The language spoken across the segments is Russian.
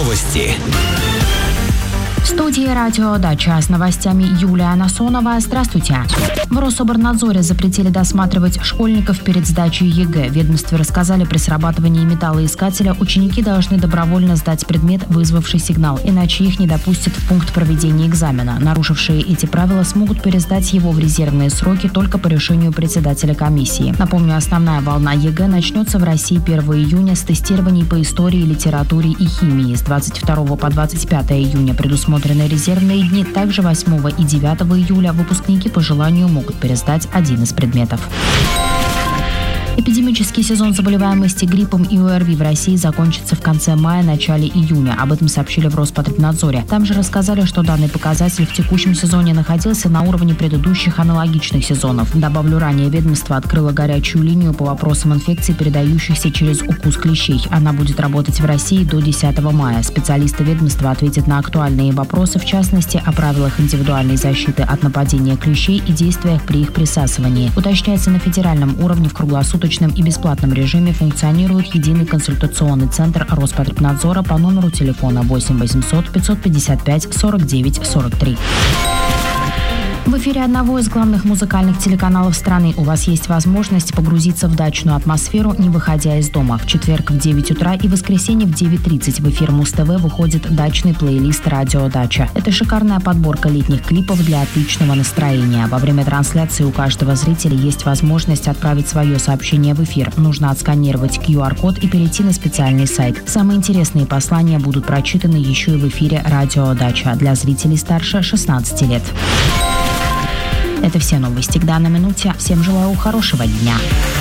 Новости. В студии «Радио Дача» с новостями Юлия Насонова. Здравствуйте. В Рособорнадзоре запретили досматривать школьников перед сдачей ЕГЭ. В ведомстве рассказали, при срабатывании металлоискателя ученики должны добровольно сдать предмет, вызвавший сигнал, иначе их не допустят в пункт проведения экзамена. Нарушившие эти правила смогут пересдать его в резервные сроки только по решению председателя комиссии. Напомню, основная волна ЕГЭ начнется в России 1 июня с тестирований по истории, литературе и химии. С 22 по 25 июня предусмотрены резервные дни. Также 8 и 9 июля выпускники по желанию могут пересдать один из предметов. Эпидемический сезон заболеваемости гриппом и ОРВИ в России закончится в конце мая, начале июня. Об этом сообщили в Роспотребнадзоре. Там же рассказали, что данный показатель в текущем сезоне находился на уровне предыдущих аналогичных сезонов. Добавлю, ранее ведомство открыло горячую линию по вопросам инфекций, передающихся через укус клещей. Она будет работать в России до 10 мая. Специалисты ведомства ответят на актуальные вопросы, в частности, о правилах индивидуальной защиты от нападения клещей и действиях при их присасывании. Уточняется, на федеральном уровне в круглосуточном и бесплатном режиме функционирует единый консультационный центр Роспотребнадзора по номеру телефона 8 800 555 49 43. В эфире одного из главных музыкальных телеканалов страны у вас есть возможность погрузиться в дачную атмосферу, не выходя из дома. В четверг в 9 утра и воскресенье в 9:30 в эфир Муз-ТВ выходит дачный плейлист «Радио Дача». Это шикарная подборка летних клипов для отличного настроения. Во время трансляции у каждого зрителя есть возможность отправить свое сообщение в эфир. Нужно отсканировать QR-код и перейти на специальный сайт. Самые интересные послания будут прочитаны еще и в эфире «Радио Дача» для зрителей старше 16 лет. Это все новости к данной минуте. Всем желаю хорошего дня.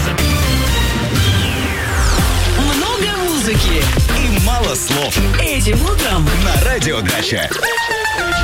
Много музыки и мало слов. Этим утром на Радио Дача.